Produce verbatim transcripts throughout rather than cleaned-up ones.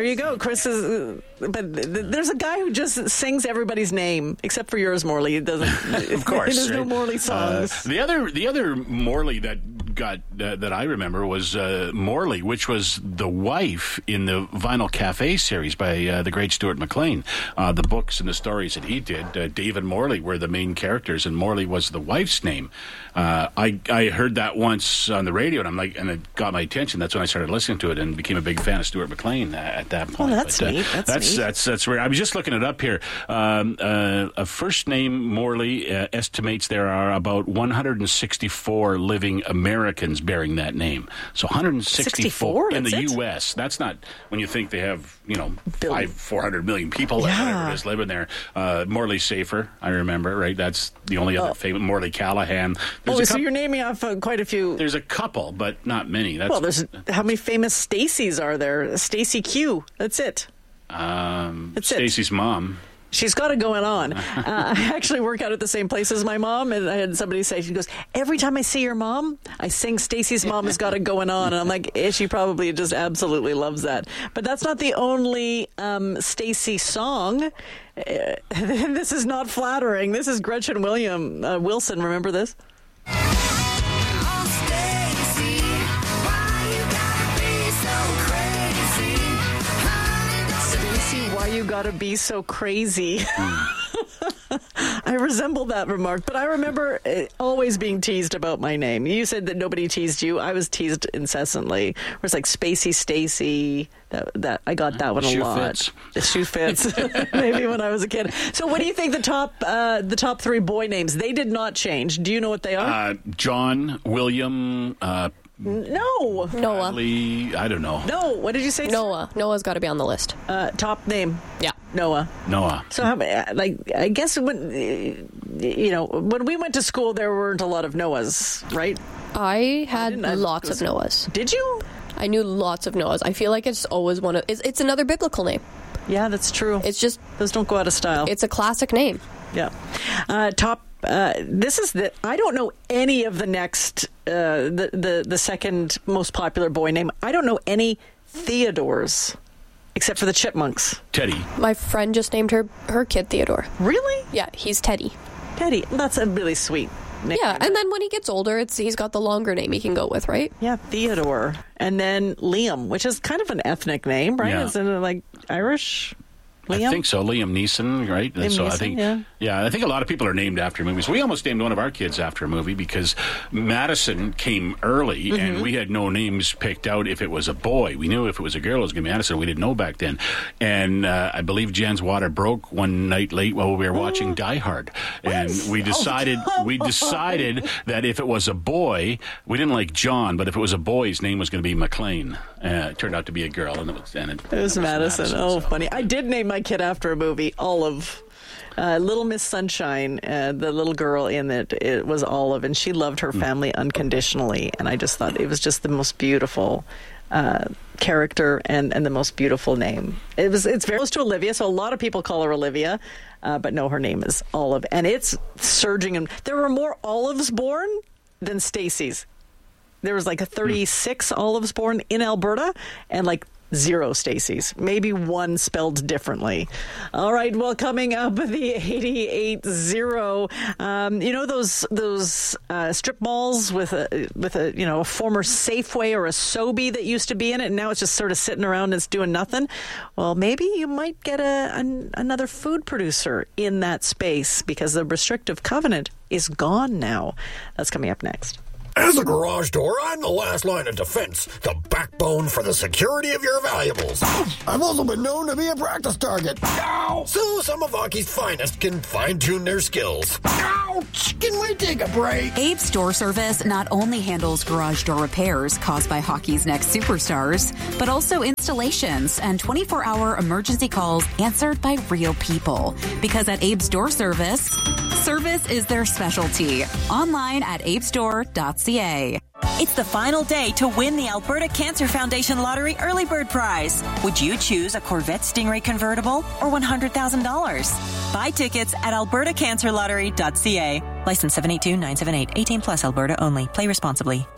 you go. Chris is, but there's a guy who just sings everybody's name except for yours, Morley. He doesn't. Of course, there's right? no Morley songs. Uh, the other, the other Morley that got uh, that I remember was uh, Morley, which was the wife in the Vinyl Cafe series by uh, the great Stuart McLean. Uh, the books and the stories that he did, uh, Dave and Morley were the main characters, and Morley was the wife's name. Uh, I I heard that once on the radio, and I'm like, and it got my attention. That's when I started listening to it and became a big fan of Stuart McLean uh, at that point. Oh, that's but, uh, neat. That's that's, neat. that's that's where I was just looking it up here. Um, uh, a first name Morley uh, estimates there are about one hundred sixty-four living Americans bearing that name. So one hundred sixty-four in the it? U S. That's not when you think they have, you know, Bill. five, four hundred million people, Yeah. or whatever it is, living there. Uh, Morley Safer, I remember, right? That's the only other Oh. famous. Morley Callahan. There's Oh, a so coup- you're naming off uh, quite a few. There's a couple, but not many. That's, Well, there's how many famous Stacys are there? Stacy Q. That's it. um, That's it. Stacy's mom. She's got it going on. Uh, I actually work out at the same place as my mom, and I had somebody say, she goes, every time I see your mom, I sing Stacy's Mom Has Got It Going On. And I'm like, eh, she probably just absolutely loves that. But that's not the only um, Stacy song. Uh, this is not flattering. This is Gretchen William uh, Wilson. Remember this? Why you gotta be so crazy? I resemble that remark, but I remember uh, always being teased about my name. You said that nobody teased you. I was teased incessantly. Where it's like Spacey Stacy. That, that I got that one a Shoe lot. fits. The shoe fits. Maybe when I was a kid. So, what do you think the top uh, the top three boy names? They did not change. Do you know what they are? Uh, John, William, uh, no. Noah. Lee, I don't know. No. What did you say? Noah. Noah's got to be on the list. Uh, top name. Yeah. Noah. Noah. So, how, like, I guess when you know when we went to school, there weren't a lot of Noahs, right? I had didn't- I- lots it was- of Noahs. Did you? I knew lots of Noahs. I feel like it's always one of. It's, it's another biblical name. Yeah, that's true. It's just. Those don't go out of style. It's a classic name. Yeah. Uh, top. Uh, this is the. I don't know any of the next. Uh, the the the second most popular boy name. I don't know any Theodores, except for the Chipmunks. Teddy. My friend just named her her kid Theodore. Really? Yeah, he's Teddy. Teddy. That's a really sweet name. Yeah, and then when he gets older, it's he's got the longer name he can go with, right? Yeah, Theodore, and then Liam, which is kind of an ethnic name, right? Yeah. Isn't it like Irish? Liam? I think so. Liam Neeson, right? Liam so I Neeson, think, yeah. yeah, I think a lot of people are named after movies. We almost named one of our kids after a movie because Madison came early, Mm-hmm. and we had no names picked out if it was a boy. We knew if it was a girl, it was going to be Madison. We didn't know back then. And uh, I believe Jen's water broke one night late while we were watching Die Hard, and we decided Oh, we decided that if it was a boy, we didn't like John, but if it was a boy, his name was going to be McLean. Uh, it turned out to be a girl, and it was, and it, It was it Madison. Oh, so. funny. I did name my kid after a movie, Olive. Uh, Little Miss Sunshine, uh, the little girl in it, it was Olive, and she loved her family unconditionally. And I just thought it was just the most beautiful uh, character and, and the most beautiful name. It was it's very close to Olivia, so a lot of people call her Olivia, uh, but no, her name is Olive, and it's surging. And there were more Olives born than Stacey's. There was like a thirty-six mm. Olives born in Alberta, and like zero Stacey's. Maybe one spelled differently. All right, well, coming up, the eighty-eight zero. Um, you know those those uh, strip malls with a with a you know a former Safeway or a Sobeys that used to be in it, and now it's just sort of sitting around and it's doing nothing. Well, maybe you might get a an, another food producer in that space because the restrictive covenant is gone now. That's coming up next. As a garage door, I'm the last line of defense, the backbone for the security of your valuables. I've also been known to be a practice target. Ow! So some of hockey's finest can fine-tune their skills. Ouch! Can we take a break? Abe's Door Service not only handles garage door repairs caused by hockey's next superstars, but also installations and twenty-four hour emergency calls answered by real people. Because at Abe's Door Service, service is their specialty. Online at abesdoor dot c a. It's the final day to win the Alberta Cancer Foundation Lottery Early Bird Prize. Would you choose a Corvette Stingray convertible or one hundred thousand dollars? Buy tickets at alberta cancer lottery dot c a. License seven eight two nine seven eight. eighteen plus Alberta only. Play responsibly.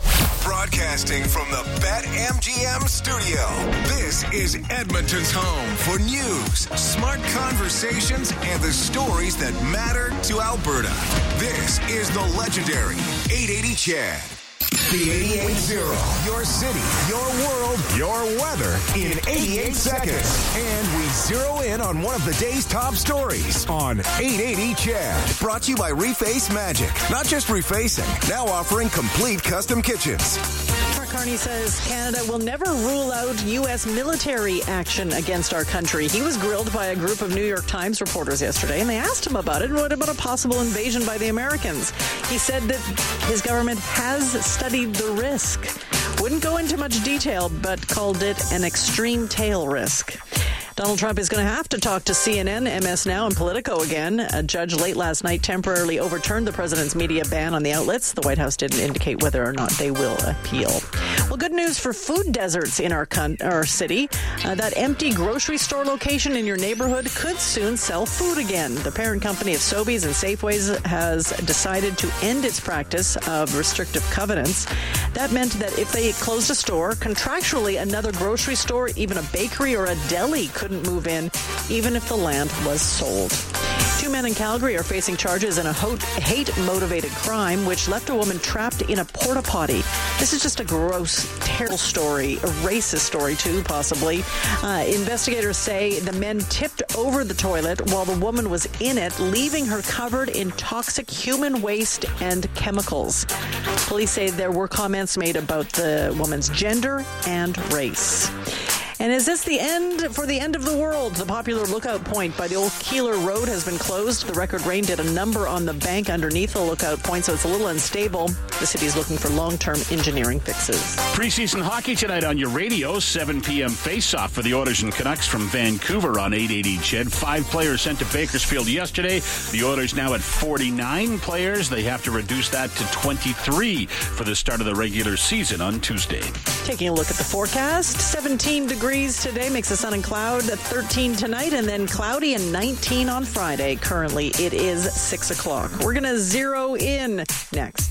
Broadcasting from the BetMGM studio, this is Edmonton's home for news, smart conversations, and the stories that matter to Alberta. This is the legendary eight eighty C H E D. The eighty-eight zero. Your city, your world, your weather in eighty-eight seconds. And we zero in on one of the day's top stories on eight eighty C H E D. Brought to you by Reface Magic. Not just refacing, now offering complete custom kitchens. Mark Carney says Canada will never rule out U S military action against our country. He was grilled by a group of New York Times reporters yesterday, and they asked him about it. What about a possible invasion by the Americans? He said that his government has studied the risk. Wouldn't go into much detail, but called it an extreme tail risk. Donald Trump is going to have to talk to C N N, M S Now, and Politico again. A judge late last night temporarily overturned the president's media ban on the outlets. The White House didn't indicate whether or not they will appeal. Well, good news for food deserts in our con- our city. Uh, that empty grocery store location in your neighborhood could soon sell food again. The parent company of Sobeys and Safeways has decided to end its practice of restrictive covenants. That meant that if they closed a store, contractually another grocery store, even a bakery or a deli could couldn't move in, even if the land was sold. Two men in Calgary are facing charges in a hate-motivated crime, which left a woman trapped in a porta potty. This is just a gross, terrible story, a racist story too, possibly. Uh, investigators say the men tipped over the toilet while the woman was in it, leaving her covered in toxic human waste and chemicals. Police say there were comments made about the woman's gender and race. And is this the end for the end of the world? The popular lookout point by the old Keeler Road has been closed. The record rain did a number on the bank underneath the lookout point, so it's a little unstable. The city's looking for long-term engineering fixes. Preseason hockey tonight on your radio. seven p.m. face-off for the Oilers and Canucks from Vancouver on eight eighty C H E D. Five players sent to Bakersfield yesterday. The Oilers now at forty-nine players. They have to reduce that to twenty-three for the start of the regular season on Tuesday. Taking a look at the forecast, seventeen degrees today, makes the sun and cloud, thirteen tonight, and then cloudy and nineteen on Friday. Currently, it is six o'clock. We're going to zero in next.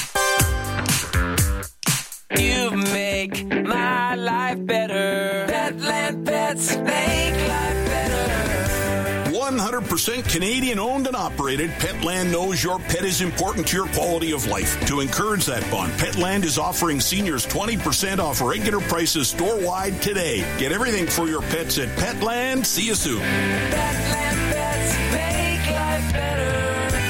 You make my life better. Petland Pets make life better. one hundred percent Canadian owned and operated, Petland knows your pet is important to your quality of life. To encourage that bond, Petland is offering seniors twenty percent off regular prices store-wide today. Get everything for your pets at Petland. See you soon. Petland Pets make life better.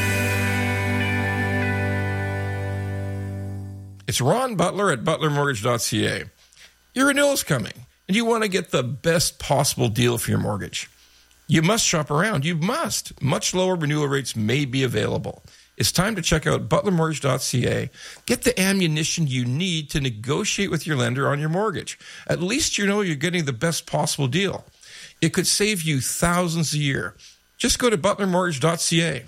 It's Ron Butler at butler mortgage dot c a. Your renewal is coming, and you want to get the best possible deal for your mortgage. You must shop around. You must. Much lower renewal rates may be available. It's time to check out butler mortgage dot c a. Get the ammunition you need to negotiate with your lender on your mortgage. At least you know you're getting the best possible deal. It could save you thousands a year. Just go to butler mortgage dot c a.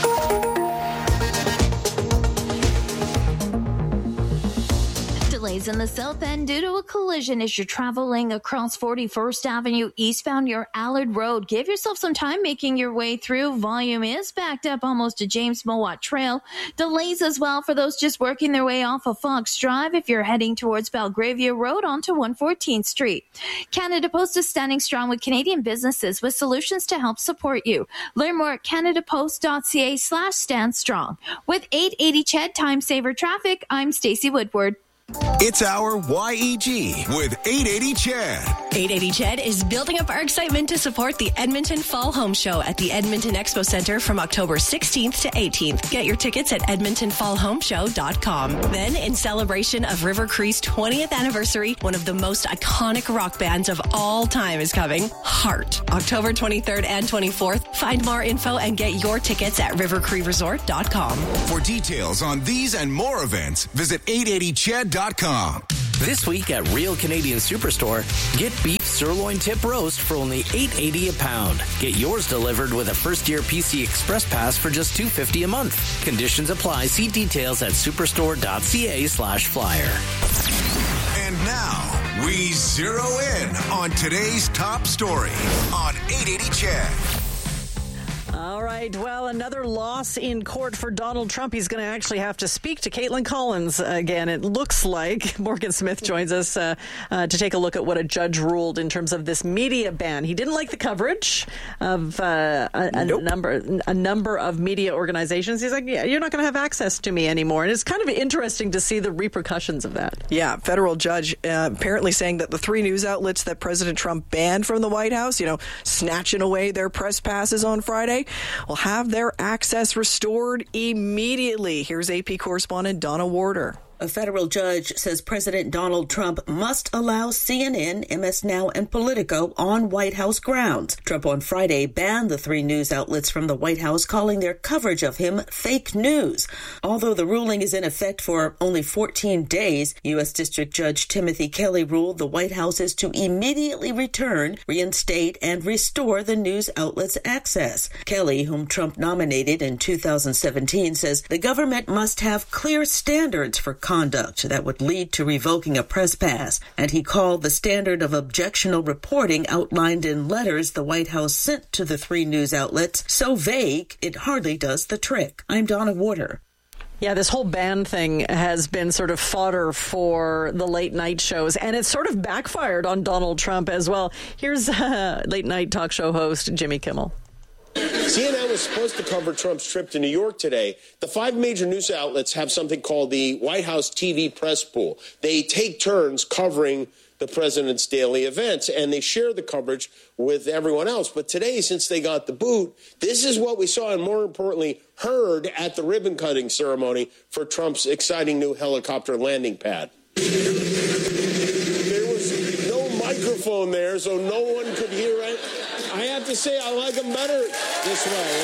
Delays in the south end due to a collision as you're traveling across forty-first Avenue eastbound your Allard Road. Give yourself some time making your way through. Volume is backed up almost to James Mowat Trail. Delays as well for those just working their way off of Fox Drive if you're heading towards Belgravia Road onto one fourteenth Street. Canada Post is standing strong with Canadian businesses with solutions to help support you. Learn more at canada post dot c a slash stand strong. With eight eighty C H E D Time Saver Traffic, I'm Stacey Woodward. It's our Y E G with eight eighty C H E D. eight eighty C H E D is building up our excitement to support the Edmonton Fall Home Show at the Edmonton Expo Center from October sixteenth to eighteenth. Get your tickets at edmonton fall home show dot com. Then, in celebration of River Cree's twentieth anniversary, one of the most iconic rock bands of all time is coming, Heart. October twenty-third and twenty-fourth. Find more info and get your tickets at river cree resort dot com. For details on these and more events, visit eight eighty C H E D dot com. This week at Real Canadian Superstore, get beef sirloin tip roast for only eight eighty a pound. Get yours delivered with a first-year P C Express Pass for just two fifty a month. Conditions apply. See details at superstore dot c a slash flyer. And now, we zero in on today's top story on eight eighty C H E D. All right. Well, another loss in court for Donald Trump. He's going to actually have to speak to Caitlin Collins again. It looks like Morgan Smith joins us uh, uh, to take a look at what a judge ruled in terms of this media ban. He didn't like the coverage of uh, a, a nope. number a number of media organizations. He's like, yeah, you're not going to have access to me anymore. And it's kind of interesting to see the repercussions of that. Yeah, federal judge uh, apparently saying that the three news outlets that President Trump banned from the White House, you know, snatching away their press passes on Friday, will have their access restored immediately. Here's A P correspondent Donna Warder. A federal judge says President Donald Trump must allow C N N, M S Now, and Politico on White House grounds. Trump on Friday banned the three news outlets from the White House, calling their coverage of him fake news. Although the ruling is in effect for only fourteen days, U S District Judge Timothy Kelly ruled the White House is to immediately return, reinstate, and restore the news outlets' access. Kelly, whom Trump nominated in two thousand seventeen, says the government must have clear standards for conduct that would lead to revoking a press pass, and he called the standard of objectionable reporting outlined in letters the White House sent to the three news outlets so vague it hardly does the trick. I'm Donna Warder. Yeah, this whole ban thing has been sort of fodder for the late night shows, and it's sort of backfired on Donald Trump as well. Here's uh, late night talk show host Jimmy Kimmel. C N N was supposed to cover Trump's trip to New York today. The five major news outlets have something called the White House T V press pool. They take turns covering the president's daily events, and they share the coverage with everyone else. But today, since they got the boot, this is what we saw, and more importantly, heard at the ribbon-cutting ceremony for Trump's exciting new helicopter landing pad. There was no microphone there, so no one could hear it. I have to say, I like him better this way.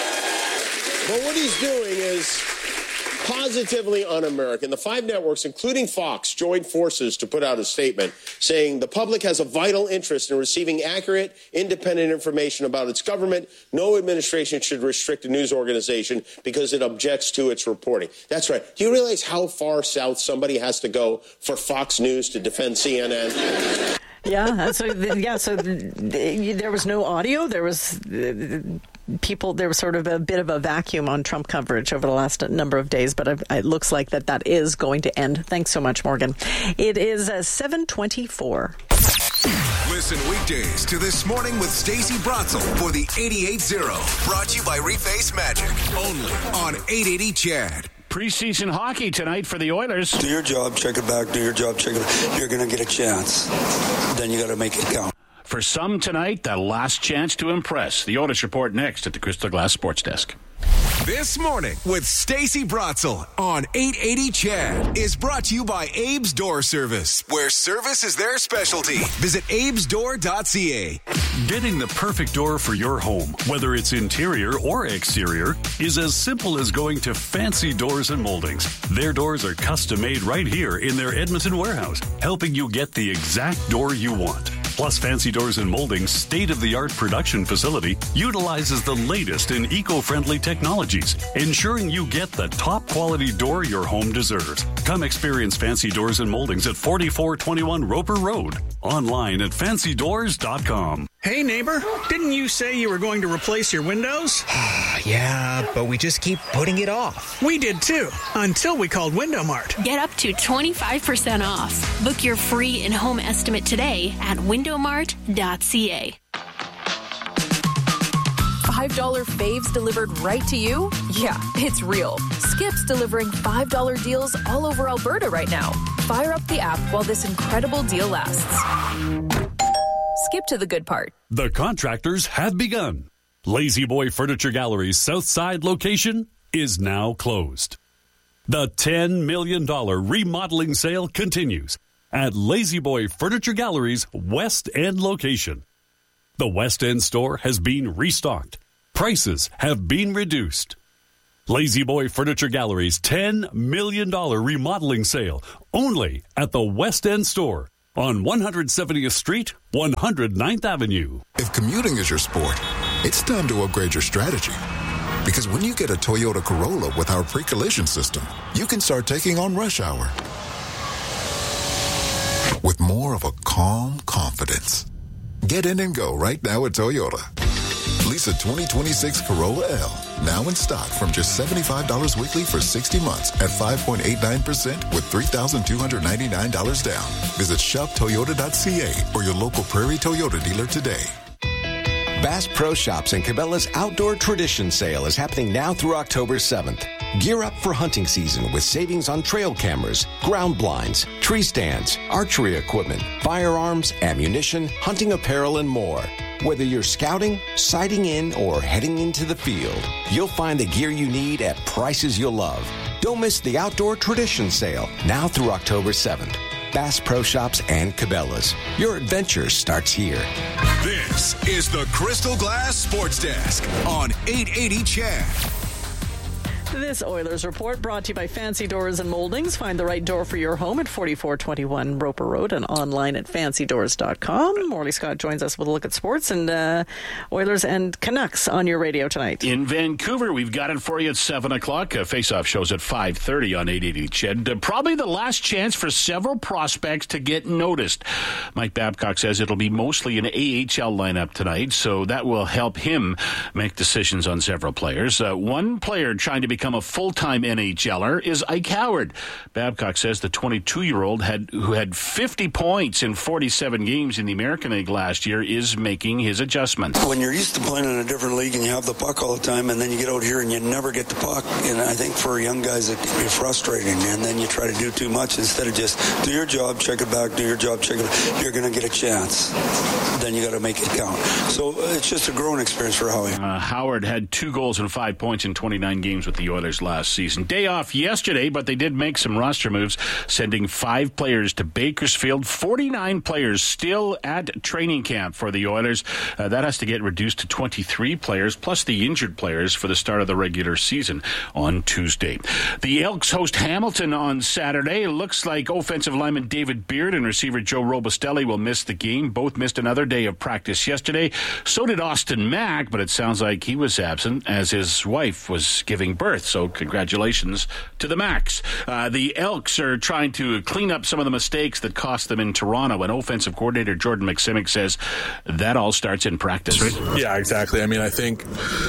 It's, but what he's doing is positively un-American. The five networks, including Fox, joined forces to put out a statement saying the public has a vital interest in receiving accurate, independent information about its government. No administration should restrict a news organization because it objects to its reporting. That's right. Do you realize how far south somebody has to go for Fox News to defend C N N? Yeah, so yeah, so there was no audio. There was people. There was sort of a bit of a vacuum on Trump coverage over the last number of days, but it looks like that that is going to end. Thanks so much, Morgan. It is uh, seven twenty-four. Listen weekdays to This Morning with Stacey Bratzel for the eighty-eight zero. Brought to you by Reface Magic. Only on eight eighty C H A D. Preseason hockey tonight for the Oilers. Do your job, check it back, do your job, check it back. You're going to get a chance. Then you got to make it count. For some tonight, the last chance to impress. The Oilers report next at the Crystal Glass Sports Desk. This Morning with Stacey Bratzel on eight eighty C H A D is brought to you by Abe's Door Service, where service is their specialty. Visit abes door dot c a. Getting the perfect door for your home, whether it's interior or exterior, is as simple as going to Fancy Doors and Moldings. Their doors are custom made right here in their Edmonton warehouse, helping you get the exact door you want. Plus, Fancy Doors and Molding's state-of-the-art production facility utilizes the latest in eco-friendly technologies, ensuring you get the top-quality door your home deserves. Come experience Fancy Doors and Moldings at forty-four twenty-one Roper Road. Online at fancy doors dot com. Hey, neighbor, didn't you say you were going to replace your windows? Yeah, but we just keep putting it off. We did too, until we called Window Mart. Get up to twenty-five percent off. Book your free in-home estimate today at window mart dot c a. five dollar faves delivered right to you? Yeah, it's real. Skip's delivering five dollar deals all over Alberta right now. Fire up the app while this incredible deal lasts. Skip to the good part. The contractors have begun. Lazy Boy Furniture Gallery's Southside location is now closed. The ten million dollars remodeling sale continues at Lazy Boy Furniture Gallery's West End location. The West End store has been restocked. Prices have been reduced. Lazy Boy Furniture Gallery's ten million dollars remodeling sale only at the West End store on one hundred seventieth Street, one hundred ninth Avenue. If commuting is your sport, it's time to upgrade your strategy. Because when you get a Toyota Corolla with our pre-collision system, you can start taking on rush hour with more of a calm confidence. Get in and go right now at Toyota. Lease a twenty twenty-six Corolla L, now in stock from just seventy-five dollars weekly for sixty months at five point eight nine percent with three thousand two hundred ninety-nine dollars down. Visit shop toyota dot c a or your local Prairie Toyota dealer today. Bass Pro Shops and Cabela's Outdoor Tradition Sale is happening now through October seventh. Gear up for hunting season with savings on trail cameras, ground blinds, tree stands, archery equipment, firearms, ammunition, hunting apparel, and more. Whether you're scouting, sighting in, or heading into the field, you'll find the gear you need at prices you'll love. Don't miss the Outdoor Tradition Sale now through October seventh. Bass Pro Shops and Cabela's. Your adventure starts here. This is the Crystal Glass Sports Desk on eight eighty C H E D. This Oilers report brought to you by Fancy Doors and Moldings. Find the right door for your home at forty-four twenty-one Roper Road and online at fancy doors dot com. Morley Scott joins us with a look at sports and uh, Oilers and Canucks on your radio tonight. In Vancouver, we've got it for you at seven o'clock. Uh, Face-Off shows at five thirty on eight eighty C H E D. Uh, probably the last chance for several prospects to get noticed. Mike Babcock says it'll be mostly an A H L lineup tonight, so that will help him make decisions on several players. Uh, one player trying to become a full-time N H L er is Ike Howard. Babcock says the twenty-two-year-old had who had fifty points in forty-seven games in the American League last year is making his adjustments. When you're used to playing in a different league and you have the puck all the time, and then you get out here and you never get the puck, and I think for young guys it can be frustrating, and then you try to do too much instead of just do your job, check it back, do your job, check it back. You're going to get a chance. Then you got to make it count. So it's just a growing experience for Howie. Uh, Howard had two goals and five points in twenty-nine games with the Oilers last season. Day off yesterday, but they did make some roster moves, sending five players to Bakersfield. forty-nine players still at training camp for the Oilers. Uh, that has to get reduced to twenty-three players, plus the injured players for the start of the regular season on Tuesday. The Elks host Hamilton on Saturday. It looks like offensive lineman David Beard and receiver Joe Robustelli will miss the game. Both missed another day of practice yesterday. So did Austin Mack, but it sounds like he was absent as his wife was giving birth. So congratulations to the Macks. Uh, the Elks are trying to clean up some of the mistakes that cost them in Toronto, and offensive coordinator Jordan McSimic says that all starts in practice. Right? Yeah, exactly. I mean, I think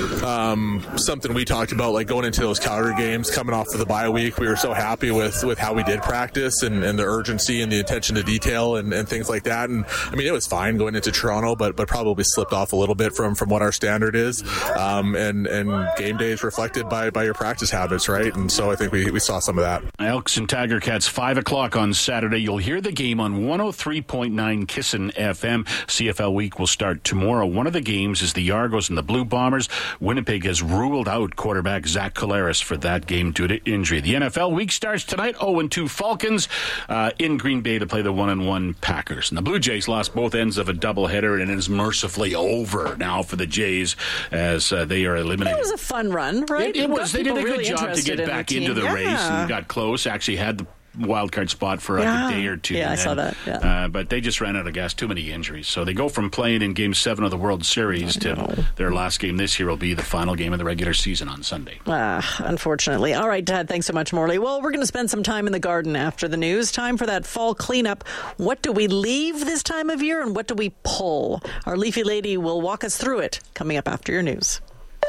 um, something we talked about, like going into those Calgary games, coming off of the bye week, we were so happy with, with how we did practice and, and the urgency and the attention to detail and, and things like that. And I mean, it was fine going into Toronto, but but probably slipped off a little bit from, from what our standard is. Um, and, and game day is reflected by, by your practice habits, right? And so I think we, we saw some of that. Elks and Tiger Cats, five o'clock on Saturday. You'll hear the game on one oh three point nine Kissin' F M. C F L week will start tomorrow. One of the games is the Argos and the Blue Bombers. Winnipeg has ruled out quarterback Zach Collaros for that game due to injury. The N F L week starts tonight. oh and two Falcons uh, in Green Bay to play the one and one Packers. And the Blue Jays lost both ends of a doubleheader, and it is mercifully over now for the Jays as uh, they are eliminated. It was a fun run, right? It, it was. They did a good really job to get in back the into the yeah. race and got close. Actually had the wild card spot for like yeah. a day or two. Yeah, I then, saw that. Yeah. Uh, but they just ran out of gas. Too many injuries. So they go from playing in Game seven of the World Series to their last game this year will be the final game of the regular season on Sunday. Ah, unfortunately. All right, Dad, thanks so much, Morley. Well, we're going to spend some time in the garden after the news. Time for that fall cleanup. What do we leave this time of year and what do we pull? Our leafy lady will walk us through it coming up after your news.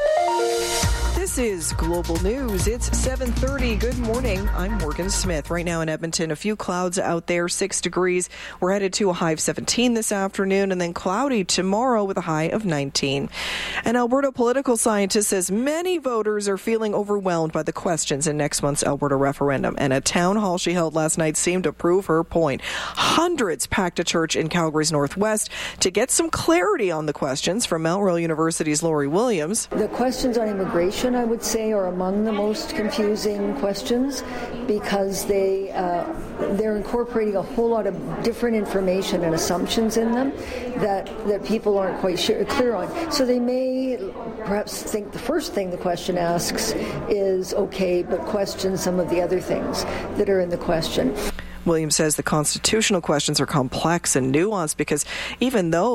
This is Global News. It's seven thirty. Good morning. I'm Morgan Smith. Right now in Edmonton, a few clouds out there, six degrees. We're headed to a high of seventeen this afternoon and then cloudy tomorrow with a high of nineteen. An Alberta political scientist says many voters are feeling overwhelmed by the questions in next month's Alberta referendum. And a town hall she held last night seemed to prove her point. Hundreds packed a church in Calgary's northwest to get some clarity on the questions. From Mount Royal University's Lori Williams. The questions on immigration, I would say, are among the most confusing questions because they uh, they're incorporating a whole lot of different information and assumptions in them that that people aren't quite sure, clear on. So they may perhaps think the first thing the question asks is okay, but question some of the other things that are in the question. Williams says the constitutional questions are complex and nuanced because even though